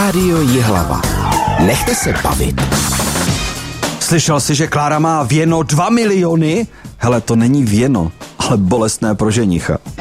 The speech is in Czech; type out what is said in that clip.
Rádio Jihlava. Nechte se bavit. Slyšel jsi, že Klára má věno 2 miliony? Hele, to není věno, ale bolestné pro ženicha.